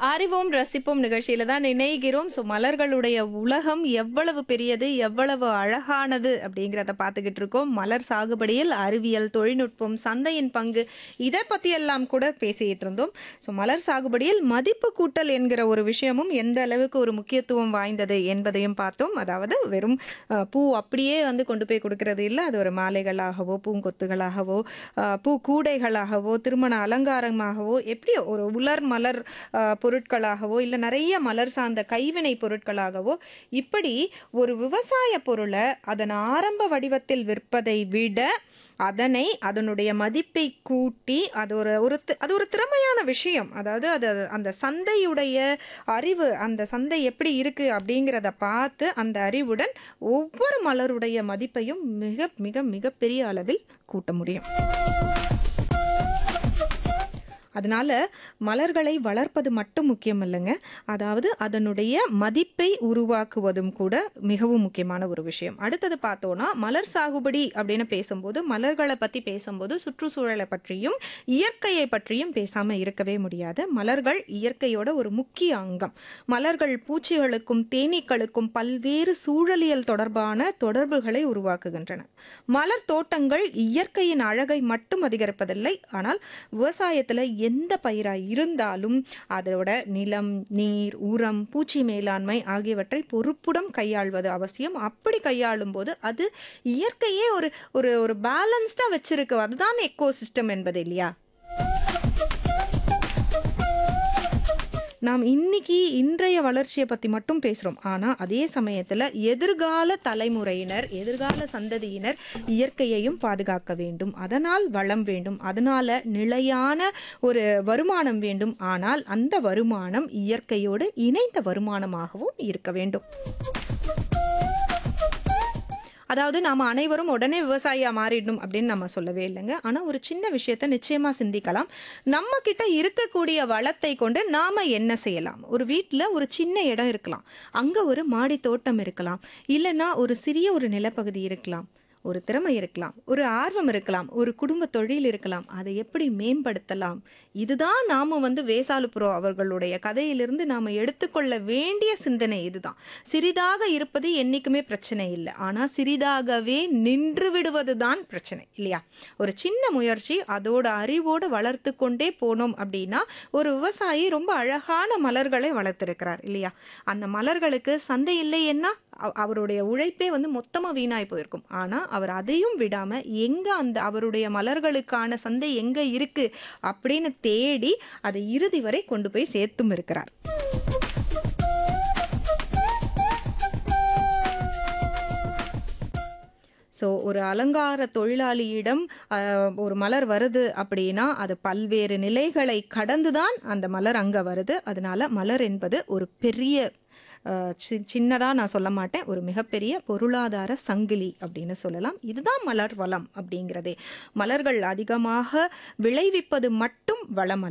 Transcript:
அறிவோம் ரசிப்போம் நிகழ்ச்சியில தான் இணைகிறோம். ஸோ மலர்களுடைய உலகம் எவ்வளவு பெரியது, எவ்வளவு அழகானது அப்படிங்கிறத பார்த்துக்கிட்டு இருக்கோம். மலர் சாகுபடியில் அறிவியல், தொழில்நுட்பம், சந்தையின் பங்கு இதை பற்றியெல்லாம் கூட பேசிக்கிட்டு இருந்தோம். ஸோ மலர் சாகுபடியில் மதிப்பு கூட்டல் என்கிற ஒரு விஷயமும் எந்த அளவுக்கு ஒரு முக்கியத்துவம் வாய்ந்தது என்பதையும் பார்த்தோம். அதாவது வெறும் பூ அப்படியே வந்து கொண்டு போய் கொடுக்கறது இல்லை. அது ஒரு மாலைகளாகவோ, பூங்கொத்துகளாகவோ, பூ கூடைகளாகவோ, திருமண அலங்காரமாகவோ, எப்படியோ ஒரு உலர் மலர் பொருட்களாகவோ இல்லை நிறைய மலர் சார்ந்த கைவினை பொருட்களாகவோ இப்படி ஒரு விவசாய பொருளை அதன் ஆரம்ப வடிவத்தில் விற்பதை விட அதனுடைய மதிப்பை கூட்டி அது ஒரு திறமையான விஷயம். அதாவது அந்த சந்தையுடைய அறிவு, அந்த சந்தை எப்படி இருக்கு அப்படிங்கிறத பார்த்து அந்த அறிவுடன் ஒவ்வொரு மலருடைய மதிப்பையும் மிக மிக மிக பெரிய அளவில் கூட்ட முடியும். அதனால மலர்களை வளர்ப்பது மட்டும் முக்கியம் இல்லைங்க, அதாவது அதனுடைய மதிப்பை உருவாக்குவதும் கூட மிகவும் முக்கியமான ஒரு விஷயம். அடுத்தது பார்த்தோன்னா மலர் சாகுபடி அப்படின்னு பேசும்போது, மலர்களை பற்றி பேசும்போது சுற்றுச்சூழலை பற்றியும் இயற்கையை பற்றியும் பேசாமல் இருக்கவே முடியாது. மலர்கள் இயற்கையோட ஒரு முக்கிய அங்கம். மலர்கள் பூச்சிகளுக்கும் தேனீக்களுக்கும் பல்வேறு சூழலியல் தொடர்பான தொடர்புகளை உருவாக்குகின்றன. மலர் தோட்டங்கள் இயற்கையின் அழகை மட்டும் அதிகரிப்பதில்லை, ஆனால் விவசாயத்தில் எந்த பயிராக இருந்தாலும் அதோட நிலம், நீர், உரம், பூச்சி மேலாண்மை ஆகியவற்றை பொறுப்புடன் கையாள்வது அவசியம். அப்படி கையாளும் போது அது இயற்கையே ஒரு ஒரு பேலன்ஸ்டாக வச்சிருக்கு. அதுதான் எக்கோசிஸ்டம் என்பது இல்லையா? நாம் இன்றைய வளர்ச்சியை பற்றி மட்டும் பேசுகிறோம். ஆனால் அதே சமயத்தில் எதிர்கால தலைமுறையினர், எதிர்கால சந்ததியினர் இயற்கையையும் பாதுகாக்க வேண்டும். அதனால் வளம் வேண்டும், அதனால் நிலையான ஒரு வருமானம் வேண்டும். ஆனால் அந்த வருமானம் இயற்கையோடு இணைந்த வருமானமாகவும் இருக்க வேண்டும். அதாவது நாம் அனைவரும் உடனே விவசாயியாக மாறிடணும் அப்படின்னு நம்ம சொல்லவே இல்லைங்க. ஆனால் ஒரு சின்ன விஷயத்தை நிச்சயமாக சிந்திக்கலாம். நம்ம கிட்ட இருக்கக்கூடிய வளத்தை கொண்டு நாம் என்ன செய்யலாம்? ஒரு வீட்டில் ஒரு சின்ன இடம் இருக்கலாம், அங்கே ஒரு மாடி தோட்டம் இருக்கலாம், இல்லைன்னா ஒரு சிறிய ஒரு நிலப்பகுதி இருக்கலாம், ஒரு திறமை இருக்கலாம், ஒரு ஆர்வம் இருக்கலாம், ஒரு குடும்ப தொழில் இருக்கலாம். அதை எப்படி மேம்படுத்தலாம்? இதுதான் நாம் வேசாலுப்புரோ அவர்களுடைய கதையிலிருந்து நாம் எடுத்துக்கொள்ள வேண்டிய சிந்தனை. இதுதான். சிறிதாக இருப்பது என்றைக்குமே பிரச்சனை இல்லை, ஆனால் சிறிதாகவே நின்று விடுவது தான் பிரச்சனை இல்லையா? ஒரு சின்ன முயற்சி அதோட அறிவோடு வளர்த்து கொண்டே போனோம் அப்படின்னா ஒரு விவசாயி ரொம்ப அழகான மலர்களை வளர்த்திருக்கிறார் இல்லையா? அந்த மலர்களுக்கு சந்தை இல்லைன்னா அவருடைய உழைப்பே மொத்தமாக வீணாய் போயிருக்கும். ஆனால் அவர் அதையும் விடாமல் எங்கே அவருடைய மலர்களுக்கான சந்தை எங்கே இருக்கு அப்படின்னு தேடி அதை இறுதி வரை கொண்டு போய் சேர்த்தும் இருக்கிறார். ஸோ ஒரு அலங்கார தொழிலாளியிடம் ஒரு மலர் வருது அப்படின்னா அது பல்வேறு நிலைகளை கடந்து தான் அந்த மலர் அங்கே வருது. அதனால மலர் என்பது ஒரு பெரிய சின்னதாக நான் சொல்ல மாட்டேன், ஒரு மிகப்பெரிய பொருளாதார சங்கிலி அப்படின்னு சொல்லலாம். இதுதான் மலர் வளம் அப்படிங்கிறதே. மலர்கள் அதிகமாக விளைவிப்பது மட்டும் வளம் அல்ல.